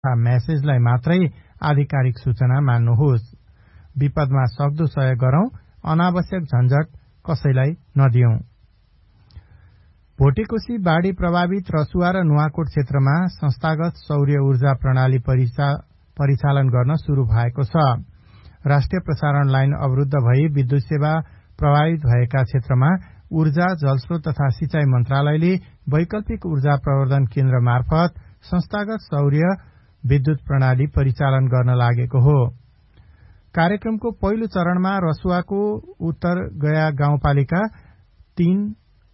मेसेजलाई मात्रै आधिकारिक सूचना मान्नुहोस्। विपदमा सक्दो सहयोग गरौं, अनावश्यक झन्झट कसैलाई नदियौं। भोटेकोशी बाढ़ी प्रभावित रसुवा र नुवाकोट क्षेत्रमा संस्थागत सौर्य ऊर्जा प्रणाली परिचालन गर्न शुरू भएको छ। राष्ट्रिय प्रसारण लाइन अवरुद्ध भई विद्युत सेवा प्रभावित भएका क्षेत्रमा ऊर्जा, जलस्रोत तथा सिंचाई मन्त्रालयले वैकल्पिक ऊर्जा प्रवर्धन केन्द्र मार्फत संस्थागत सौर्य विद्युत प्रणाली परिचालन गर्न लागेको हो। कार्यक्रमको पहिलो चरणमा रसुवाको उत्तर गया गाउँपालिका 3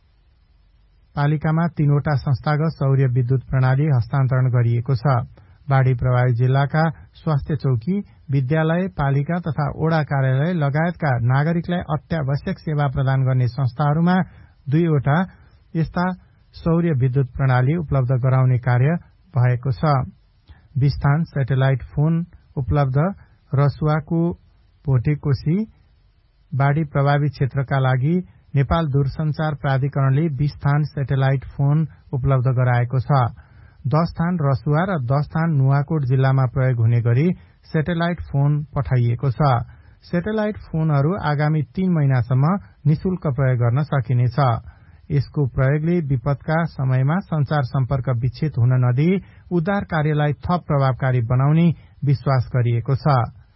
पालिकामा 3वटा संस्थागत सौर्य विद्युत प्रणाली हस्तान्तरण गरिएको छ। बाढ़ी प्रभावित जिल्लाका स्वास्थ्य चौकी, विद्यालय, पालिका तथा ओडा कार्यालय लगायतका नागरिकलाई अत्यावश्यक सेवा प्रदान गर्ने संस्थाहरूमा 2वटा यस्ता सौर्य विद्युत प्रणाली उपलब्ध गराउने कार्य भएको छ। 20 स्थान सेटेलाइट फोन उपलब्ध। रसुवाको भोटेकोशी बाढ़ी प्रभावित क्षेत्रका लागि नेपाल दूरसञ्चार प्राधिकरणले 20 स्थान सेटेलाइट फोन उपलब्ध गराएको छ। 10 स्थान रसुवा र 10 स्थान नुवाकोट जिल्लामा प्रयोग हुने गरी सेटेलाइट फोन पठाइएको छ। सेटेलाइट फोनहरू आगामी 3 महिनासम्म निशुल्क प्रयोग गर्न सकिनेछ। यसको प्रयोगले विपदका समयमा संचार सम्पर्क विच्छेद हुन नदिई उद्धार कार्यलाई थप प्रभावकारी बनाउने विश्वास गरिएको छ।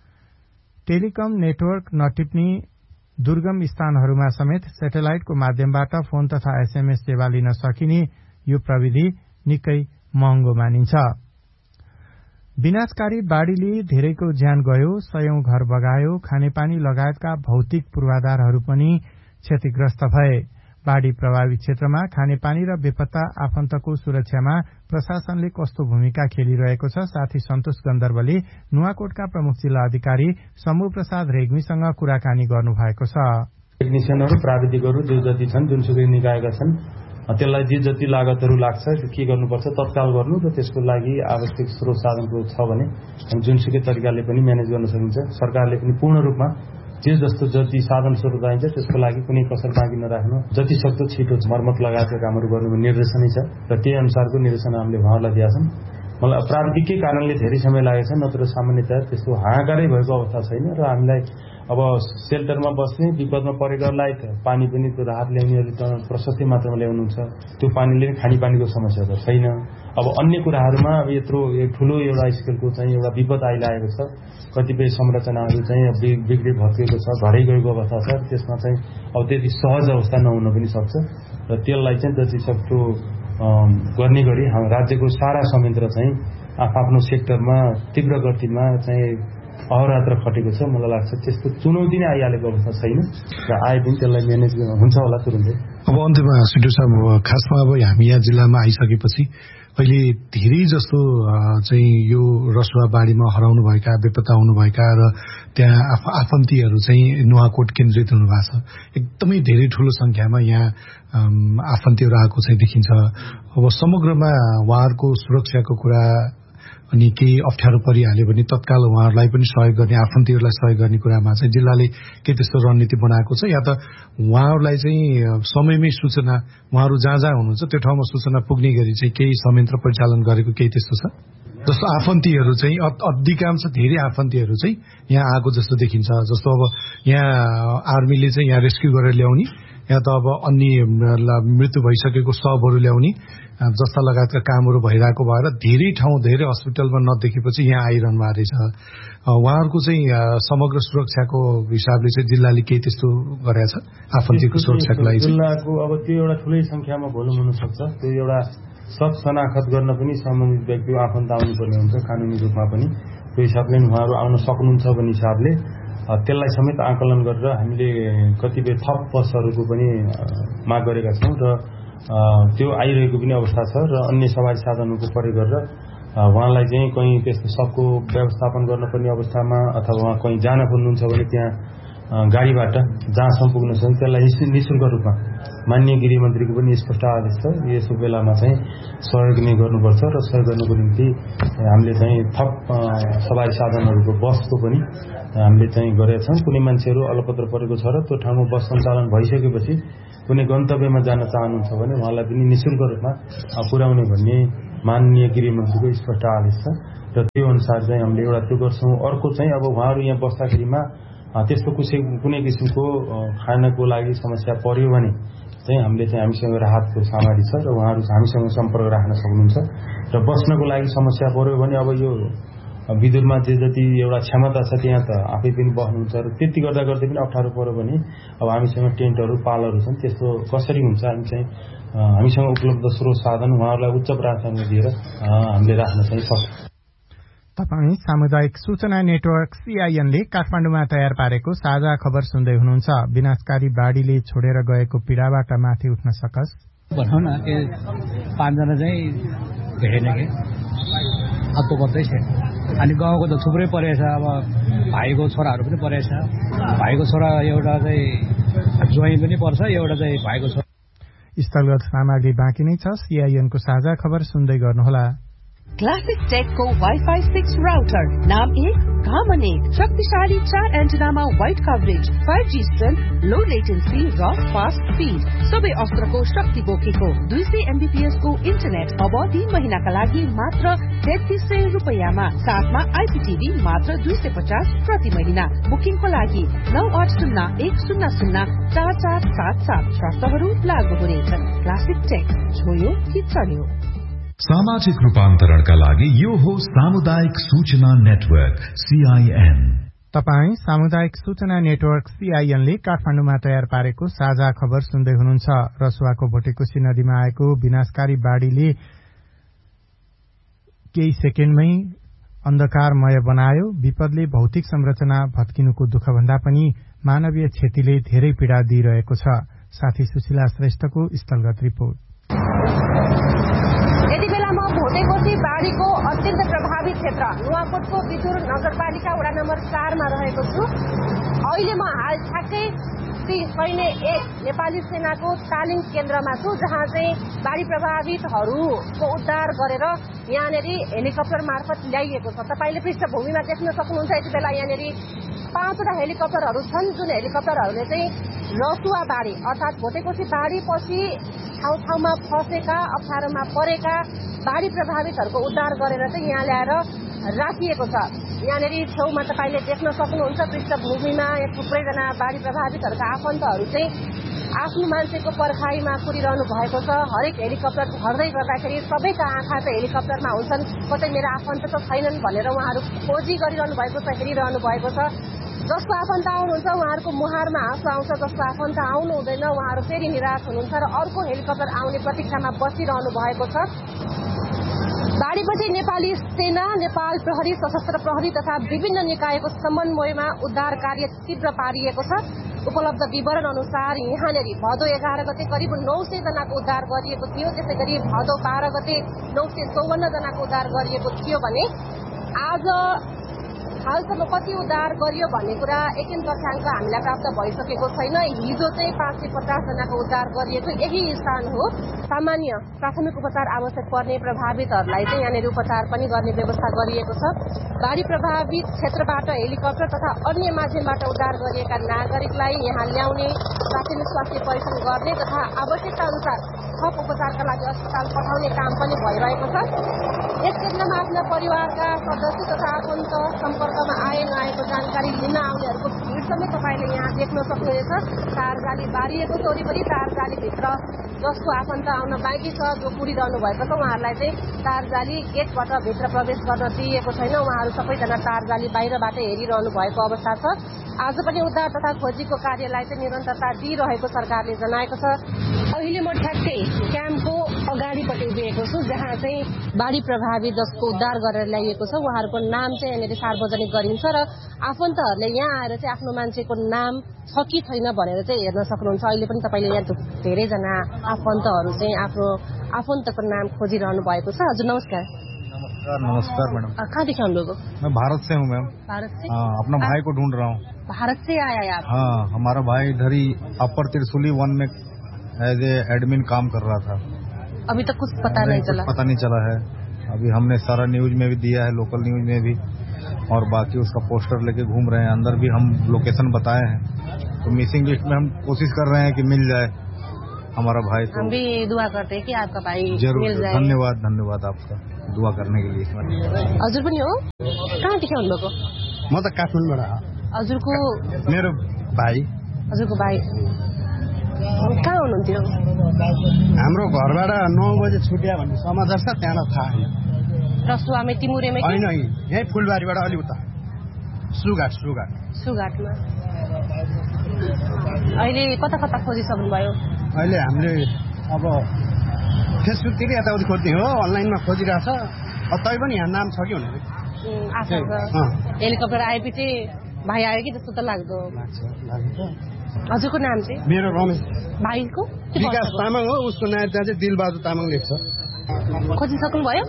टेलिकम नेटवर्क नटिप्ने दुर्गम स्थानहरूमा समेत सेटेलाइटको माध्यमबाट फोन तथा एसएमएस सेवा लिन सकिने यो प्रविधि निकै महँगो मानिन्छ। विनाशकारी बाढ़ीले धेरैको ज्यान गयो, सयौं घर बगायो, खानेपानी लगायतका भौतिक पूर्वाधारहरू पनि क्षतिग्रस्त भए। बाढ़ी प्रभावित क्षेत्रमा खानेपानी र बेपत्ता आफन्तको सुरक्षामा प्रशासनले कस्तो भूमिका खेलिरहेको छ, साथी सन्तोष गन्धर्वले नुवाकोटका प्रमुख जिल्ला अधिकारी समूह प्रसाद रेग्मीसँग कुराकानी गर्नुभएको छ। टेक्निशियनहरू, प्राविधिकहरू जो जति छन्, जुनसुकै निकायका छन्, त्यसलाई जे जति लागतहरू लाग्छ के गर्नुपर्छ तत्काल गर्नु र त्यसको लागि आवश्यक स्रोत साधनको छ भने जुनसुकै तरिकाले पनि म्यानेज गर्न सकिन्छ। सरकारले पनि पूर्ण रूपमा जे जस्तो जति साधन स्रोत चाहिन्छ त्यसको लागि कुनै कसर बाँकी नराख्नु, जति सक्दो छिटो मर्मत लगायतका कामहरू गर्नु निर्देशनै छ र त्यही अनुसारको निर्देशन हामीले उहाँहरूलाई दिएका छन्। मलाई प्राविधिकै कारणले धेरै समय लागेको छ, नत्र सामान्यतया त्यस्तो हाहाकारै भएको अवस्था छैन र हामीलाई अब सेल्टरमा बस्ने विपदमा परेकालाई पानी पनि त्यो राहत ल्याउनेहरू त प्रशस्तै मात्रामा ल्याउनुहुन्छ, त्यो पानीले खानेपानीको समस्या त छैन। अब अन्य कुराहरूमा अब यत्रो ठूलो एउटा स्केलको चाहिँ एउटा विपद आइरहेको छ, कतिपय संरचनाहरू चाहिँ बिग्री भत्किएको छ, घरै गएको अवस्था छ, त्यसमा चाहिँ अब त्यति सहज अवस्था नहुन पनि सक्छ र त्यसलाई चाहिँ जति सक्दो गर्ने गरी राज्यको सारा संयन्त्र चाहिँ आफ्नो सेक्टरमा तीव्र गतिमा चाहिँ अहोरात्र खटेको छ। मलाई लाग्छ त्यस्तो चुनौती नै आइहालेको अवस्था छैन र आए पनि त्यसलाई म्यानेज हुन्छ होला तुरुन्तै। अब अन्त्यमा सुटु साहब, खासमा अब हामी यहाँ जिल्लामा आइसकेपछि अहिले धेरै जस्तो चाहिँ यो रसुवा बाढीमा हराउनु भएका, बेपत्ता हुनुभएका र त्यहाँ आफन्तीहरू चाहिँ नुवाकोट केन्द्रित हुनुभएको छ। एकदमै धेरै ठूलो संख्यामा यहाँ आफन्तीहरू आएको चाहिँ देखिन्छ। अब समग्रमा उहाँहरूको सुरक्षाको कुरा अनि केही अप्ठ्यारो परिहाल्यो भने तत्काल उहाँहरूलाई पनि सहयोग गर्ने, आफन्तीहरूलाई सहयोग गर्ने कुरामा चाहिँ जिल्लाले के त्यस्तो रणनीति बनाएको छ, या त उहाँहरूलाई चाहिँ समयमै सूचना, उहाँहरू जहाँ जहाँ हुनुहुन्छ त्यो ठाउँमा सूचना पुग्ने गरी चाहिँ केही संयन्त्र परिचालन गरेको केही त्यस्तो छ? जस्तो आफन्तीहरू चाहिँ अधिकांश धेरै आफन्तीहरू चाहिँ यहाँ आएको जस्तो देखिन्छ। जस्तो अब यहाँ आर्मीले चाहिँ यहाँ रेस्क्यु गरेर ल्याउने, या त अब अन्य मृत्यु भइसकेको शवहरू ल्याउने जस्ता लगायतका कामहरू भइरहेको भएर धेरै ठाउँ, धेरै हस्पिटलमा नदेखेपछि यहाँ आइरहनु भएको रहेछ। उहाँहरूको चाहिँ समग्र सुरक्षाको हिसाबले चाहिँ जिल्लाले केही त्यस्तो गरेको छ आफन्तीको सुरक्षाको लागि? जिल्लाको अब त्यो एउटा ठुलै संख्यामा भोलुम हुन सक्छ, त्यो एउटा सत शनाखत गर्न पनि सम्बन्धित व्यक्ति आफन्त आउनुपर्ने हुन्छ कानुनी रूपमा पनि। त्यो हिसाबले उहाँहरू आउन सक्नुहुन्छ भन्ने हिसाबले त्यसलाई समेत आकलन गरेर हामीले कतिपय थप बसहरूको पनि माग गरेका छौँ र त्यो आइरहेको पनि अवस्था छ र अन्य सवारी साधनहरूको प्रयोग गरेर उहाँलाई चाहिँ कहीँ त्यस्तो सबको व्यवस्थापन गर्नुपर्ने अवस्थामा अथवा उहाँ कहीँ जान खोज्नुहुन्छ भने त्यहाँ गाडीबाट जहाँसम्म पुग्न सक्छ त्यसलाई निःशुल्क रूपमा माननीय गृहमन्त्रीको पनि स्पष्ट आदेश छ, यसो बेलामा चाहिँ सहयोग नै गर्नुपर्छ र सहयोग गर्नुको निम्ति हामीले चाहिँ थप सवारी साधनहरूको बसको पनि हामीले चाहिँ गरेका छौँ। कुनै मान्छेहरू अलपत्र परेको छ र त्यो ठाउँमा बस सञ्चालन भइसकेपछि कुनै गन्तव्यमा जान चाहनुहुन्छ भने उहाँलाई पनि निःशुल्क रूपमा पुर्याउने भन्ने माननीय गृहमन्त्रीको स्पष्ट आदेश छ र त्यो अनुसार चाहिँ हामीले एउटा त्यो गर्छौँ। अर्को चाहिँ अब उहाँहरू यहाँ बस्दाखेरिमा त्यस्तो कुनै किसिमको खानको लागि समस्या पर्यो भने चाहिँ हामीले चाहिँ हामीसँग राहतको सामग्री छ र उहाँहरू हामीसँग सम्पर्क राख्न सक्नुहुन्छ। र बस्नको लागि समस्या पर्यो भने अब यो विद्युतमा जे जति एउटा क्षमता छ त्यहाँ त आफै पनि बस्नुहुन्छ र त्यति गर्दा गर्दै पनि अप्ठ्यारो पर्यो भने अब हामीसँग टेन्टहरू पालहरू छन्। त्यस्तो कसरी हुन्छ हामी चाहिँ हामीसँग उपलब्ध स्रोत साधन उहाँहरूलाई उच्च प्राथमिकता दिएर हामीले राख्न चाहिँ सक्छौँ। तपाईँ सामुदायिक सूचना नेटवर्क CIN ले काठमाडौँमा तयार पारेको साझा खबर सुन्दै हुनुहुन्छ। विनाशकारी बाढ़ीले छोडेर गएको पीड़ाबाट माथि उठ्न सकस भनौँ न, त्यो 5 जना चाहिँ भेटेन के हत्तो पर्दै छ। अनि गाउँको त थुप्रै परेछ। अब भाइको छोराहरू पनि परेछ। भाइको छोरा एउटा चाहिँ ज्वाइँ पनि पर्छ, एउटा चाहिँ भाइको छोरा। स्थलगत सामग्री बाँकी नै छ। CIN को साझा खबर सुन्दै गर्नुहोला। क्लासिक टेक को Wi-Fi 6 राउटर नाम 1 काम 1 शक्तिशाली 4 एन्टेनामा वाइड कभरेज 5G स्ट्रेन्थ लो लेटेन्सी र फास्ट स्पीड सबै अस्त्रको शक्ति बोकेको 200 Mbps को इन्टरनेट अब 3 महिनाका लागि मात्र 3300 रुपैयाँमा साथमा IPTV मात्र 250 प्रति महिना। बुकिङको लागि 9801004477 शर्तहरू लागू हुनेछन्। क्लासिक टेक छोयो कि चल्यो। सामाजिक रूपान्तरणका लागि यो हो सामुदायिक सूचना नेटवर्क CIN। तपाईँ सामुदायिक सूचना नेटवर्क CIN ले काठमाडौँमा तयार पारेको साझा खबर सुन्दै हुनुहुन्छ। रसुवाको भोटेकोशी नदीमा आएको विनाशकारी बाढ़ीले केही सेकेन्डमै अन्धकारमय बनायो। विपदले भौतिक संरचना भत्किनुको दुःखभन्दा पनि मानवीय क्षतिले धेरै पीड़ा दिइरहेको छ। साथी सुशीला श्रेष्ठको स्थलगत रिपोर्ट। यति बेला म भोटेकोशी बाढ़ीको अत्यन्त प्रभावित क्षेत्र नुवाकोटको बितुर नगरपालिका वडा नम्बर 4 मा रहेको छु। अहिले म हाल ठ्याक्कै श्री सैन्य 1 नेपाली सेनाको तालिम केन्द्रमा छु, जहाँ चाहिँ बाढ़ी प्रभावितहरूको उद्धार गरेर यहाँनिर हेलिकप्टर मार्फत ल्याइएको छ। तपाईले पृष्ठभूमिमा देख्न सक्नुहुन्छ यति बेला यहाँनिर 5वटा हेलिकप्टरहरू छन्, जुन हेलिकप्टरहरूले चाहिँ रसुवा बाढ़ी अर्थात भोटेकोशी बाढ़ी पछि ठाउँ-ठाउँमा फसेका अप्ठ्यारोमा परेका बाढ़ी प्रभावितहरूको उद्धार गरेर चाहिँ यहाँ ल्याएर राखिएको छ। यहाँनिर छेउमा तपाईले देख्न सक्नुहुन्छ पृष्ठभूमिमा थुप्रैजना बाढ़ी प्रभावितहरूका आफन्तहरू चाहिँ आफ्नो मान्छेको पर्खाइमा कुरिरहनु भएको छ। हरेक हेलिकप्टर झर्दै गर्दाखेरि सबैका आँखा चाहिँ हेलिकप्टरमा हुन्छन्। कतै मेरो आफन्त त छैनन् भनेर उहाँहरू खोजी गरिरहनु भएको छ, हेरिरहनु भएको छ। जसको आफन्त आउनुहुन्छ उहाँहरूको मुहारमा हाँसो आउँछ, जसको आफन्त आउनु हुँदैन उहाँहरू फेरि निराश हुनुहुन्छ र अर्को हेलिकप्टर आउने प्रतीक्षामा बसिरहनु भएको छ। बाढ़ीपछि नेपाली सेना, नेपाल प्रहरी, सशस्त्र प्रहरी तथा विभिन्न निकायको समन्वयमा उद्धार कार्य तीव्र पारिएको छ। उपलब्ध विवरण अनुसार यहाँनिर भदौ 11 गते करिब 900 जनाको उद्धार गरिएको थियो। त्यसै गरी भदौ 12 गते 954 जनाको उद्धार गरिएको थियो भने आज हालसम्म कति उद्धार गरियो भन्ने कुरा एकिन तथ्याङ्क हामीलाई प्राप्त भइसकेको छैन। हिजो चाहिँ 550 जनाको उद्धार गरिएको यही स्थान हो। सामान्य प्राथमिक उपचार आवश्यक पर्ने प्रभावितहरूलाई चाहिँ यहाँनिर उपचार पनि गर्ने व्यवस्था गरिएको छ। बाढ़ी प्रभावित क्षेत्रबाट हेलिकप्टर तथा अन्य माध्यमबाट उद्धार गरिएका नागरिकलाई यहाँ ल्याउने, प्राथमिक स्वास्थ्य परीक्षण गर्ने तथा आवश्यकता अनुसार थप उपचारका लागि अस्पताल पठाउने काम पनि भइरहेको छ। यस क्षेत्रमा आफ्ना परिवारका सदस्य तथा आफन्त सम्पर्कमा आए नआएको जानकारी लिन आउनेहरूको भीड़ समेत तपाईले यहाँ देख्न सक्नुहुनेछ। तारजाली बारिएको छ, वरिपरि तारजालीभित्र जसको आफन्त आउन बाँकी छ, जो कुरिरहनु भएको छ उहाँहरूलाई चाहिँ तारजाली गेटबाट भित्र प्रवेश गर्न दिइएको छैन। उहाँहरू सबैजना तारजाली बाहिरबाट हेरिरहनु भएको अवस्था छ। आज पनि उद्धार तथा खोजीको कार्यलाई चाहिँ निरन्तरता दिइरहेको सरकारले जनाएको छ। अहिले म ठ्याक्कै क्याम्पको अगाडिपट्टि उभिएको छु, जहाँ चाहिँ बाढ़ी प्रभावित जसको उद्धार गरेर ल्याइएको छ उहाँहरूको नाम चाहिँ यहाँनिर सार्वजनिक गरिन्छ र आफन्तहरूले यहाँ आएर चाहिँ आफ्नो मान्छेको नाम छ कि छैन भनेर चाहिँ हेर्न सक्नुहुन्छ। अहिले पनि तपाईँले यहाँ धेरैजना आफन्तहरू चाहिँ आफ्नो आफन्तको नाम खोजिरहनु भएको छ। हजुर नमस्कार। नमस्कार मैडम। कहाँदेखि आउनुभएको? मैं भारत से हूँ मैम। भारत से? अपना भाई को ढूंढ रहा हूँ। भारत से आया है आप? हाँ, हमारा भाई इधर ही अपर त्रिशूली 1 में एज ए एडमिन काम कर रहा था। अभी तक कुछ पता नहीं चला? पता नहीं चला है। अभी हमने सारा न्यूज में भी दिया है, लोकल न्यूज में भी, और बाकी उसका पोस्टर लेके घूम रहे हैं। अंदर भी हम लोकेशन बताए हैं, तो मिसिंग लिस्ट में हम कोशिश कर रहे हैं कि मिल जाए हमारा भाई। तो हम भी दुआ करते हैं कि आपका भाई जरूर मिल जाए। धन्यवाद, धन्यवाद आपका। दुआ करने के लिए। हजुर पनि हो? कहाँदेखि आउनुभएको? म त काठमाडौँबाट। हजुरको? मेरो भाइ। हजुरको भाइ कहाँ हुनुहुन्थ्यो? हाम्रो घरबाट 9 बजे छुट्या भन्ने समाचार छ, त्यहाँबाट थाहा छैन। रसुवामै टिमुरेमै? होइन, यही फुलबारीबाट अलि उता सुघाटमा। अहिले कता कता खोजिसक्नु भयो? अहिले हामीले अब फेसबुकतिर यताउति खोज्ने हो, अनलाइनमा खोजिरहेछ। तै पनि यहाँ नाम छ कि भनेर आशा छ। हेलिकप्टर आएपछि भाइ आयो कि जस्तो त लाग्दो। हजुरको नाम चाहिँ? मेरो रमेश। भाइको? विकास तामाङ हो, उसको नाम चाहिँ दिलबहादुर तामाङ लेख्छ। खोजिसक्नु भयो?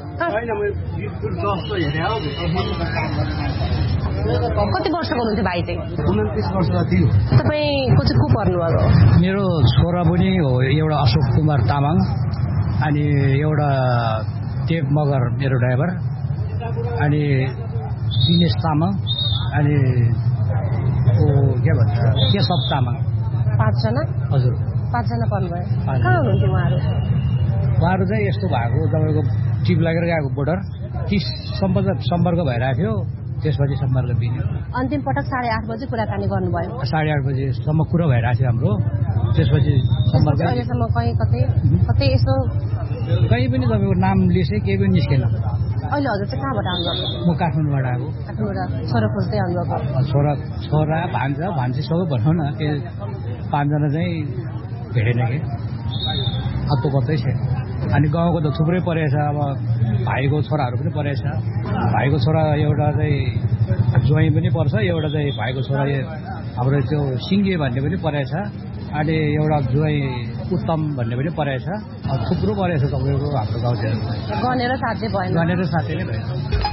कति वर्षको हुनुहुन्थ्यो भाइ चाहिँ? 29 वर्षको थियो। तपाईँको चाहिँ को पर्नुभयो? मेरो छोरा पनि हो, एउटा अशोक कुमार तामाङ, अनि एउटा टेप मगर मेरो ड्राइभर, अनि दिनेश तामाङ, अनि के भन्छ केशव तामाङ। 5 जना? हजुर, 5 जना पर्नुभयो। कहाँ हुनुहुन्थ्यो उहाँहरू चाहिँ यस्तो भएको, तपाईँको टिप लागेर गएको बोर्डर, कि सम्पर्क भइरहेको थियो, त्यसपछि सम्पर्क दिने। अन्तिम पटक 8:30 बजे कुराकानी गर्नुभयो? 8:30 बजेसम्म कुरा भइरहेको थियो हाम्रो, त्यसपछि सम्पर्क। अहिलेसम्म कतै यसो कहीँ पनि तपाईँको नाम लिएँ केही पनि निस्केन। अहिले हजुर चाहिँ कहाँबाट आउनुभएको? म काठमाडौँबाट आएको। काठमाडौँबाट छोरा खोज्दै आउनुभएको? छोरा भान्जी सबै भनौँ न, त्यो 5 जना चाहिँ भेटेन कि अत्तो कतै छ। अनि गाउँको त थुप्रै परेछ, अब भाइको छोराहरू पनि परेछ। भाइको छोरा एउटा चाहिँ ज्वाइँ पनि पर्छ, एउटा चाहिँ भाइको छोरा हाम्रो त्यो सिङ्गे भन्ने पनि परेछ, अनि एउटा ज्वाइँ उत्तम भन्ने पनि परेछ। थुप्रो परेछ तपाईँको हाम्रो गाउँतिर। गनेर साथै नै भयो।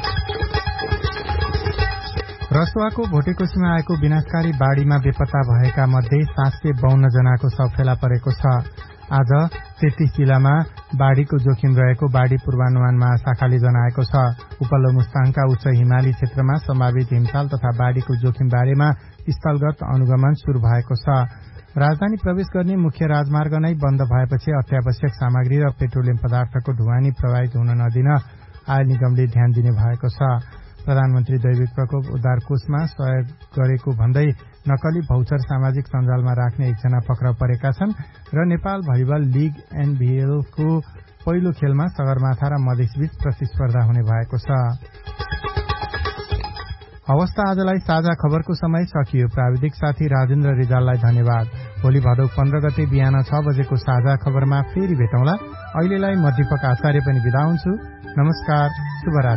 रसुवाको भोटेकोसीमा आएको विनाशकारी बाढ़ीमा बेपत्ता भएका मध्ये 752 जनाको शव फेला परेको छ। आज 33 जिल्लामा बाढ़ीको जोखिम रहेको बाढ़ी पूर्वानुमान महाशाखाले जनाएको छ। उपल्लो मुस्ताङका उच्च हिमाली क्षेत्रमा सम्भावित हिमताल तथा बाढ़ीको जोखिम बारेमा स्थलगत अनुगमन शुरू भएको छ। राजधानी प्रवेश गर्ने मुख्य राजमार्ग नै बन्द भएपछि अत्यावश्यक सामग्री र पेट्रोलियम पदार्थको ढुवानी प्रवाहित हुन नदिन आयल निगमले ध्यान दिने भएको छ। प्रधानमन्त्री दैविक प्रकोप उद्धार कोषमा सहयोग गरेको भन्दै नक्कली भौचर सामाजिक सञ्जालमा राख्ने एकजना पक्राउ परेका छन् र नेपाल भलिबल लीग एनभीएलको पहिलो खेलमा सगरमाथा र मधेसबीच प्रतिस्पर्धा हुने भएको छ। हवस् त आजलाई साझा खबरको समय सकियो। प्राविधिक साथी राजेन्द्र रिजाललाई धन्यवाद। भोलि भदौ 15 गते बिहान 6 बजेको साझा खबरमा फेरि भेटौँला। अहिलेलाई म दीपक आचार्य पनि बिदा हुन्छु। नमस्कार, शुभरात्रि।